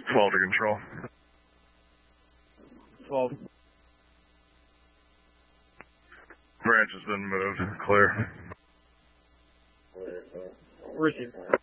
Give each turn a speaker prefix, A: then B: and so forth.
A: 12 to control.
B: 12.
A: Branch has been moved. Clear.
B: Received.